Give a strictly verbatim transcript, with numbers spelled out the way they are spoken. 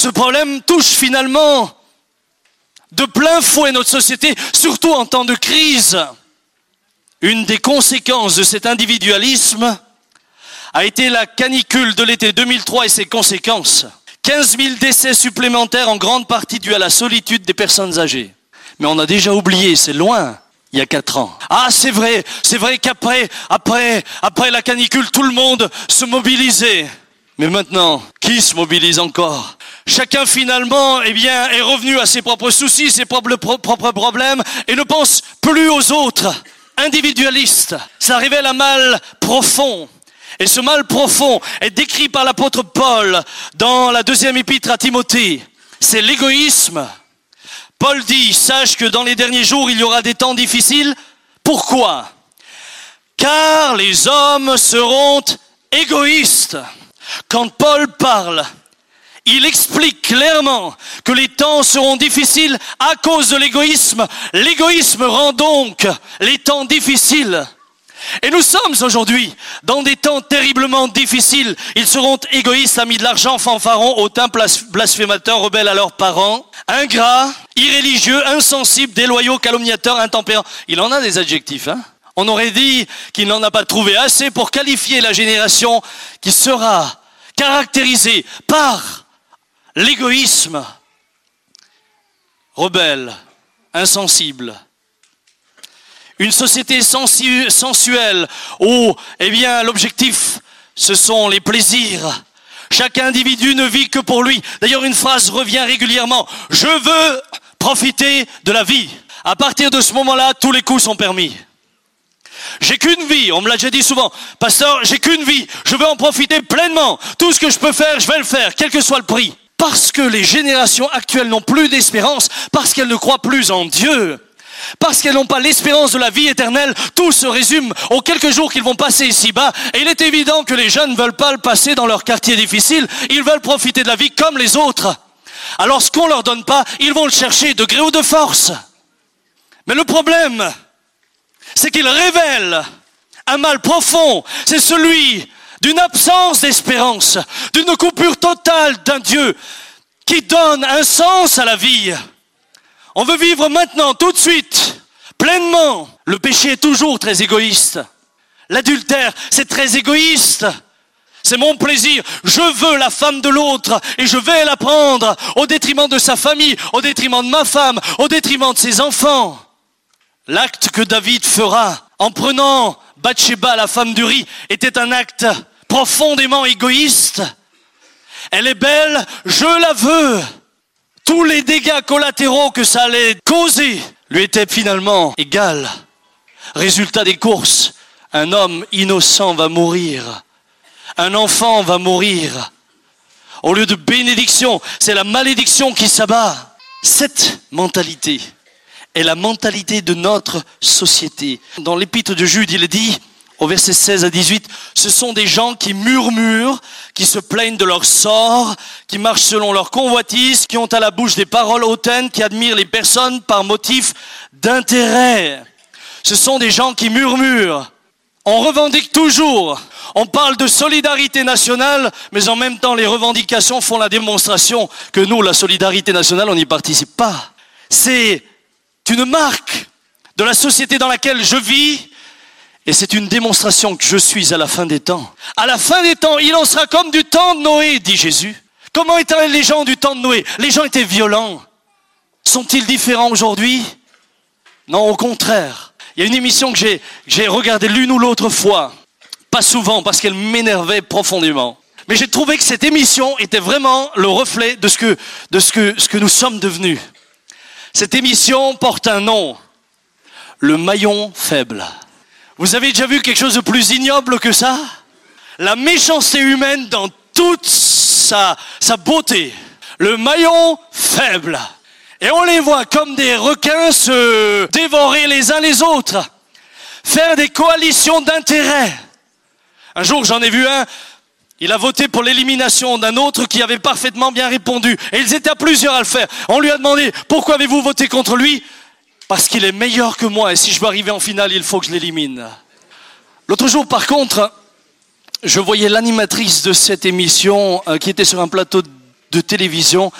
Ce problème touche finalement de plein fouet notre société, surtout en temps de crise. Une des conséquences de cet individualisme a été la canicule de l'été deux mille trois et ses conséquences. quinze mille décès supplémentaires en grande partie dus à la solitude des personnes âgées. Mais on a déjà oublié, c'est loin, il y a quatre ans. Ah, c'est vrai, c'est vrai qu'après, après, après la canicule, tout le monde se mobilisait. Mais maintenant, qui se mobilise encore ? Chacun finalement, eh bien, est revenu à ses propres soucis, ses propres, propres problèmes et ne pense plus aux autres. Individualiste, ça révèle un mal profond. Et ce mal profond est décrit par l'apôtre Paul dans la deuxième épître à Timothée. C'est l'égoïsme. Paul dit, sache que dans les derniers jours, il y aura des temps difficiles. Pourquoi ? Car les hommes seront égoïstes. Quand Paul parle, il explique clairement que les temps seront difficiles à cause de l'égoïsme. L'égoïsme rend donc les temps difficiles. Et nous sommes aujourd'hui dans des temps terriblement difficiles. Ils seront égoïstes, amis de l'argent, fanfarons, hautains, blasphémateurs, rebelles à leurs parents, ingrats, irréligieux, insensibles, déloyaux, calomniateurs, intempérants. Il en a des adjectifs, hein. On aurait dit qu'il n'en a pas trouvé assez pour qualifier la génération qui sera caractérisée par l'égoïsme, rebelle, insensible. Une société sensu- sensuelle où, eh bien, l'objectif, ce sont les plaisirs. Chaque individu ne vit que pour lui. D'ailleurs, une phrase revient régulièrement. Je veux profiter de la vie. À partir de ce moment-là, tous les coups sont permis. J'ai qu'une vie, on me l'a déjà dit souvent. Pasteur, j'ai qu'une vie. Je veux en profiter pleinement. Tout ce que je peux faire, je vais le faire, quel que soit le prix. Parce que les générations actuelles n'ont plus d'espérance, parce qu'elles ne croient plus en Dieu. Parce qu'elles n'ont pas l'espérance de la vie éternelle, tout se résume aux quelques jours qu'ils vont passer ici-bas. Et il est évident que les jeunes ne veulent pas le passer dans leur quartier difficile. Ils veulent profiter de la vie comme les autres. Alors ce qu'on leur donne pas, ils vont le chercher de gré ou de force. Mais le problème, c'est qu'il révèle un mal profond. C'est celui d'une absence d'espérance, d'une coupure totale d'un Dieu qui donne un sens à la vie. On veut vivre maintenant, tout de suite, pleinement. Le péché est toujours très égoïste. L'adultère, c'est très égoïste. C'est mon plaisir. Je veux la femme de l'autre et je vais la prendre au détriment de sa famille, au détriment de ma femme, au détriment de ses enfants. L'acte que David fera en prenant Bathsheba, la femme d'Uri, était un acte profondément égoïste. Elle est belle, je la veux. Tous les dégâts collatéraux que ça allait causer lui étaient finalement égales. Résultat des courses, un homme innocent va mourir. Un enfant va mourir. Au lieu de bénédiction, c'est la malédiction qui s'abat. Cette mentalité est la mentalité de notre société. Dans l'épître de Jude, il est dit, au verset seize à dix-huit, ce sont des gens qui murmurent, qui se plaignent de leur sort, qui marchent selon leur convoitise, qui ont à la bouche des paroles hautaines, qui admirent les personnes par motif d'intérêt. Ce sont des gens qui murmurent. On revendique toujours, on parle de solidarité nationale, mais en même temps les revendications font la démonstration que nous, la solidarité nationale, on n'y participe pas. C'est une marque de la société dans laquelle je vis, et c'est une démonstration que je suis à la fin des temps. À la fin des temps, il en sera comme du temps de Noé, dit Jésus. Comment étaient les gens du temps de Noé ? Les gens étaient violents. Sont-ils différents aujourd'hui ? Non, au contraire. Il y a une émission que j'ai, que j'ai regardée l'une ou l'autre fois. Pas souvent, parce qu'elle m'énervait profondément. Mais j'ai trouvé que cette émission était vraiment le reflet de ce que, de ce que, ce que nous sommes devenus. Cette émission porte un nom. Le maillon faible. Vous avez déjà vu quelque chose de plus ignoble que ça ? La méchanceté humaine dans toute sa, sa beauté. Le maillon faible. Et on les voit comme des requins se dévorer les uns les autres. Faire des coalitions d'intérêts. Un jour, j'en ai vu un, il a voté pour l'élimination d'un autre qui avait parfaitement bien répondu. Et ils étaient à plusieurs à le faire. On lui a demandé, pourquoi avez-vous voté contre lui ? Parce qu'il est meilleur que moi et si je veux arriver en finale, il faut que je l'élimine. L'autre jour, par contre, je voyais l'animatrice de cette émission euh, qui était sur un plateau de télévision